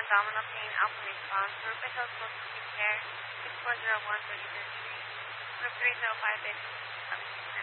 abdominal pain, alpha response, rheumatoid health care, 6401 3303 305